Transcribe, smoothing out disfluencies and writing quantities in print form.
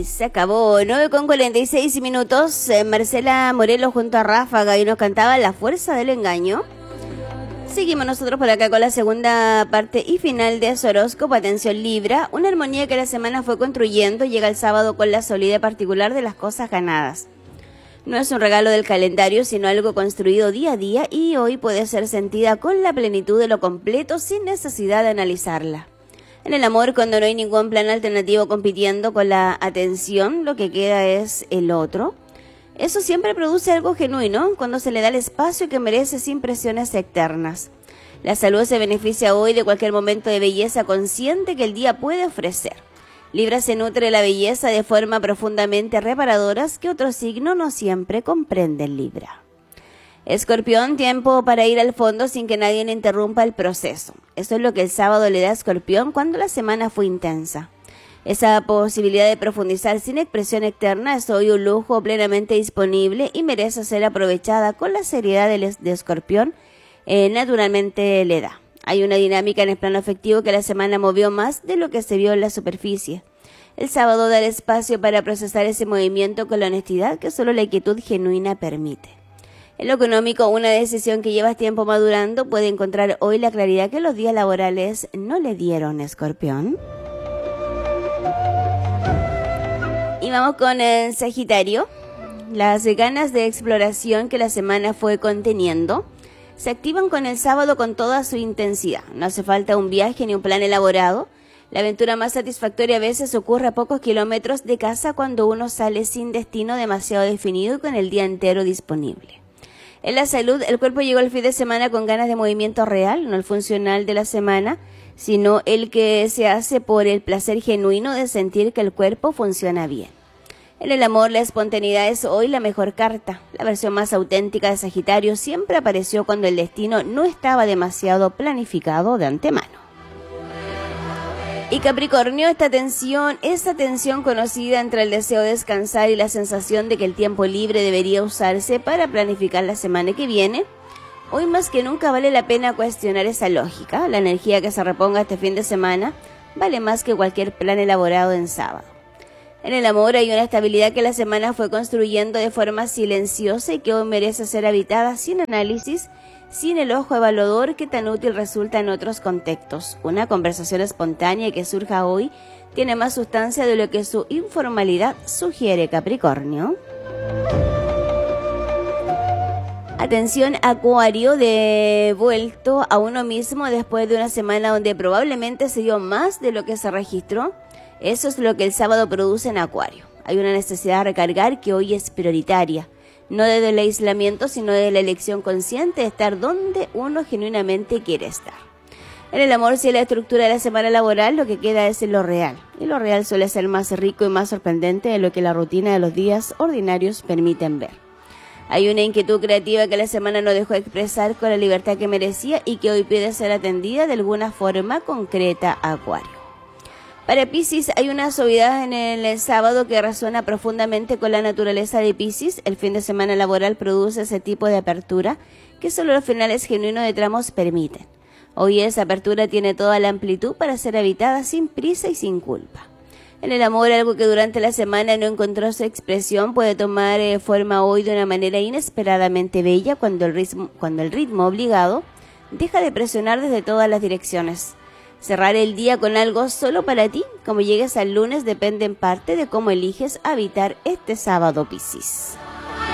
se acabó. 9:46. Marcela Morelos junto a Ráfaga y nos cantaba La fuerza del engaño. Seguimos nosotros por acá con la segunda parte y final de su horóscopo. Atención Libra, una armonía que la semana fue construyendo llega el sábado con la solidez particular de las cosas ganadas. No es un regalo del calendario, sino algo construido día a día y hoy puede ser sentida con la plenitud de lo completo sin necesidad de analizarla. En el amor, cuando no hay ningún plan alternativo compitiendo con la atención, lo que queda es el otro. Eso siempre produce algo genuino cuando se le da el espacio que merece sin presiones externas. La salud se beneficia hoy de cualquier momento de belleza consciente que el día puede ofrecer. Libra se nutre de la belleza de forma profundamente reparadora que otro signo no siempre comprende en Libra. Escorpión, tiempo para ir al fondo sin que nadie le interrumpa el proceso. Eso es lo que el sábado le da a Escorpión cuando la semana fue intensa. Esa posibilidad de profundizar sin expresión externa es hoy un lujo plenamente disponible y merece ser aprovechada con la seriedad de Escorpión naturalmente le da. Hay una dinámica en el plano afectivo que la semana movió más de lo que se vio en la superficie. El sábado da el espacio para procesar ese movimiento con la honestidad que solo la quietud genuina permite. En lo económico, una decisión que llevas tiempo madurando puede encontrar hoy la claridad que los días laborales no le dieron, Escorpión. Y vamos con el Sagitario. Las ganas de exploración que la semana fue conteniendo se activan con el sábado con toda su intensidad. No hace falta un viaje ni un plan elaborado. La aventura más satisfactoria a veces ocurre a pocos kilómetros de casa cuando uno sale sin destino demasiado definido y con el día entero disponible. En la salud, el cuerpo llegó el fin de semana con ganas de movimiento real, no el funcional de la semana, sino el que se hace por el placer genuino de sentir que el cuerpo funciona bien. En el amor, la espontaneidad es hoy la mejor carta. La versión más auténtica de Sagitario siempre apareció cuando el destino no estaba demasiado planificado de antemano. Y Capricornio, esa tensión conocida entre el deseo de descansar y la sensación de que el tiempo libre debería usarse para planificar la semana que viene. Hoy más que nunca vale la pena cuestionar esa lógica. La energía que se reponga este fin de semana vale más que cualquier plan elaborado en sábado. En el amor hay una estabilidad que la semana fue construyendo de forma silenciosa y que hoy merece ser habitada sin análisis, sin el ojo evaluador que tan útil resulta en otros contextos. Una conversación espontánea que surja hoy tiene más sustancia de lo que su informalidad sugiere, Capricornio. Atención, Acuario, devuelto a uno mismo después de una semana donde probablemente se dio más de lo que se registró. Eso es lo que el sábado produce en Acuario. Hay una necesidad de recargar que hoy es prioritaria. No desde el aislamiento, sino desde la elección consciente de estar donde uno genuinamente quiere estar. En el amor, si es la estructura de la semana laboral, lo que queda es lo real. Y lo real suele ser más rico y más sorprendente de lo que la rutina de los días ordinarios permiten ver. Hay una inquietud creativa que la semana no dejó expresar con la libertad que merecía y que hoy pide ser atendida de alguna forma concreta a Acuario. Para Piscis hay una suavidad en el sábado que resuena profundamente con la naturaleza de Piscis. El fin de semana laboral produce ese tipo de apertura que solo los finales genuinos de tramos permiten. Hoy esa apertura tiene toda la amplitud para ser habitada sin prisa y sin culpa. En el amor, algo que durante la semana no encontró su expresión puede tomar forma hoy de una manera inesperadamente bella cuando el ritmo obligado deja de presionar desde todas las direcciones. Cerrar el día con algo solo para ti, como llegues al lunes, depende en parte de cómo eliges habitar este sábado, Piscis.